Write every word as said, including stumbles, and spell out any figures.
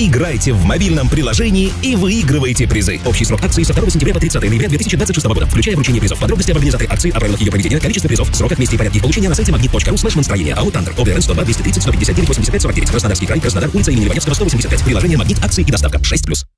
Играйте в мобильном приложении и выигрывайте призы. Общий срок акции со второго сентября по тридцатое ноября две тысячи двадцать шестого года, включая вручение призов. Подробности об организаторе акции, о правилах ее проведения, количестве призов, сроках, месте и порядке их получения на сайте магнит точка ру слэш монстроение. АО «Тандер». ОБРН сто два двести тридцать сто пятьдесят девять восемьдесят пять сорок девять. Краснодарский край, Краснодар, улица имени Левадевского, сто восемьдесят пять. Приложение «Магнит», акции и доставка. шесть плюс.